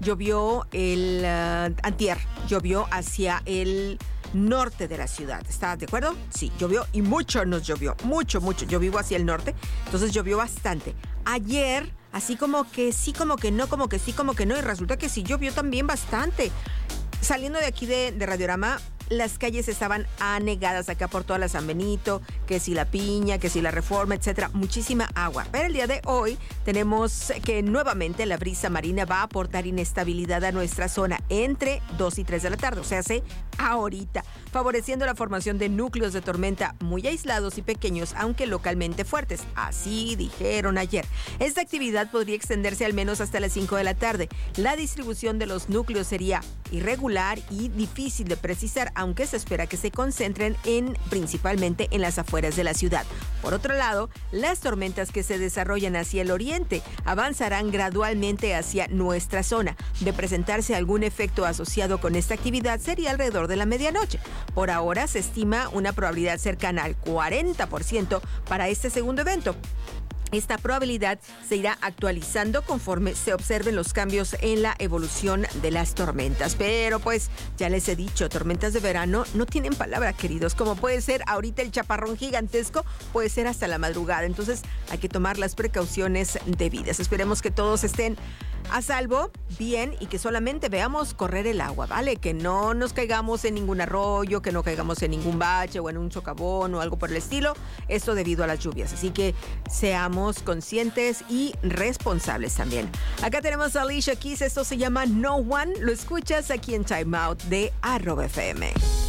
llovió antier, llovió hacia el norte de la ciudad. ¿Estás de acuerdo? Sí, llovió y mucho nos llovió. Mucho. Yo vivo hacia el norte, entonces llovió bastante. Ayer, así como que sí, como que no, como que sí, como que no, y resulta que sí llovió también bastante. Saliendo de aquí de Radiorama, las calles estaban anegadas acá por toda la San Benito, que si la Piña, que si la Reforma, etcétera, muchísima agua. Pero el día de hoy tenemos que nuevamente la brisa marina va a aportar inestabilidad a nuestra zona entre 2 y 3 de la tarde, o sea, hace ahorita, favoreciendo la formación de núcleos de tormenta muy aislados y pequeños, aunque localmente fuertes. Así dijeron ayer. Esta actividad podría extenderse al menos hasta las 5 de la tarde. La distribución de los núcleos sería irregular y difícil de precisar, aunque se espera que se concentren principalmente en las afueras de la ciudad. Por otro lado, las tormentas que se desarrollan hacia el oriente avanzarán gradualmente hacia nuestra zona. De presentarse algún efecto asociado con esta actividad sería alrededor de la medianoche. Por ahora se estima una probabilidad cercana al 40% para este segundo evento. Esta probabilidad se irá actualizando conforme se observen los cambios en la evolución de las tormentas. Pero pues ya les he dicho, tormentas de verano no tienen palabra, queridos. Como puede ser ahorita el chaparrón gigantesco, puede ser hasta la madrugada. Entonces hay que tomar las precauciones debidas. Esperemos que todos estén a salvo, bien, y que solamente veamos correr el agua, ¿vale? Que no nos caigamos en ningún arroyo, que no caigamos en ningún bache o en un socavón o algo por el estilo. Esto debido a las lluvias. Así que seamos conscientes y responsables también. Acá tenemos a Alicia Keys, esto se llama No One, lo escuchas aquí en Time Out de @FM.